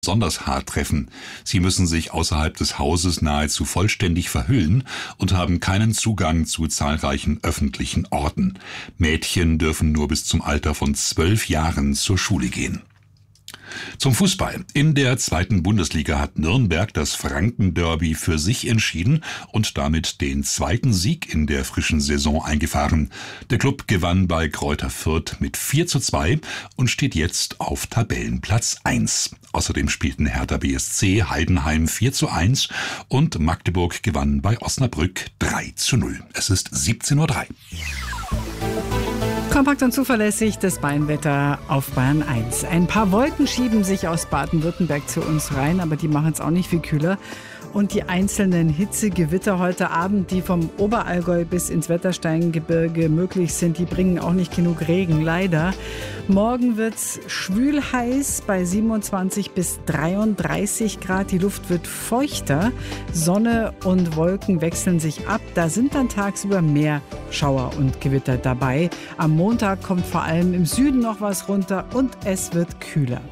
besonders hart treffen. Sie müssen sich außerhalb des Hauses nahezu vollständig verhüllen und haben keinen Zugang zu zahlreichen öffentlichen Orten. Mädchen dürfen nur bis zum Alter von 12 Jahren zur Schule gehen. Zum Fußball. In der 2. Bundesliga hat Nürnberg das Franken-Derby für sich entschieden und damit den 2. Sieg in der frischen Saison eingefahren. Der Klub gewann bei Greuther Fürth mit 4:2 und steht jetzt auf Tabellenplatz 1. Außerdem spielten Hertha BSC Heidenheim 4:1 und Magdeburg gewann bei Osnabrück 3:0. Es ist 17:03 Uhr. Kompakt und zuverlässig das Bayernwetter auf Bayern 1. Ein paar Wolken schieben sich aus Baden-Württemberg zu uns rein, aber die machen es auch nicht viel kühler. Und die einzelnen Hitzegewitter heute Abend, die vom Oberallgäu bis ins Wettersteingebirge möglich sind, die bringen auch nicht genug Regen, leider. Morgen wird's schwül heiß bei 27 bis 33 Grad. Die Luft wird feuchter. Sonne und Wolken wechseln sich ab. Da sind dann tagsüber mehr Schauer und Gewitter dabei. Am Montag kommt vor allem im Süden noch was runter und es wird kühler.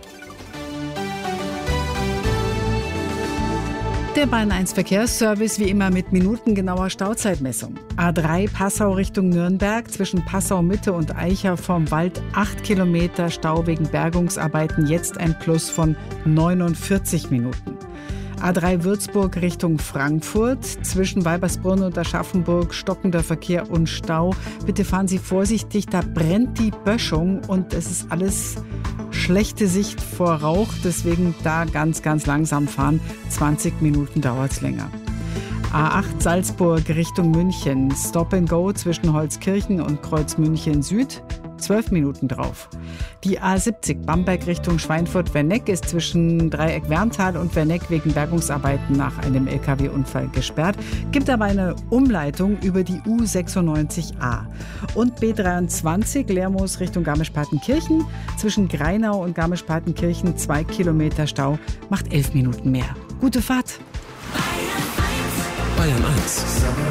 Der Bayern 1 Verkehrsservice wie immer mit minutengenauer Stauzeitmessung. A3 Passau Richtung Nürnberg, zwischen Passau Mitte und Eicher vorm Wald 8 Kilometer Stau wegen Bergungsarbeiten, jetzt ein Plus von 49 Minuten. A3 Würzburg Richtung Frankfurt, zwischen Weibersbrunn und Aschaffenburg stockender Verkehr und Stau. Bitte fahren Sie vorsichtig, da brennt die Böschung und es ist alles schlechte Sicht vor Rauch, deswegen da ganz langsam fahren. 20 Minuten dauert es länger. A8 Salzburg Richtung München, Stop and Go zwischen Holzkirchen und Kreuz München Süd, 12 Minuten drauf. Die A70 Bamberg Richtung Schweinfurt-Werneck ist zwischen Dreieck Werntal und Werneck wegen Bergungsarbeiten nach einem LKW-Unfall gesperrt. Gibt aber eine Umleitung über die U96A. Und B23 Lermoos Richtung Garmisch-Partenkirchen, zwischen Greinau und Garmisch-Partenkirchen 2 Kilometer Stau, macht 11 Minuten mehr. Gute Fahrt! Bayern 1.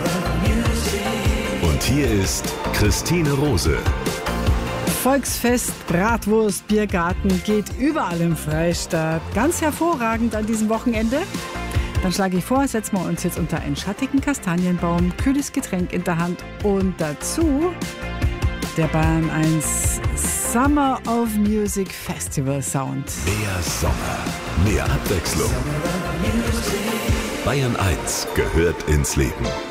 Und hier ist Christine Rose. Volksfest, Bratwurst, Biergarten geht überall im Freistaat. Ganz hervorragend an diesem Wochenende. Dann schlage ich vor, setzen wir uns jetzt unter einen schattigen Kastanienbaum, kühles Getränk in der Hand und dazu der Bayern 1 Summer of Music Festival Sound. Mehr Sommer, mehr Abwechslung. Bayern 1 gehört ins Leben.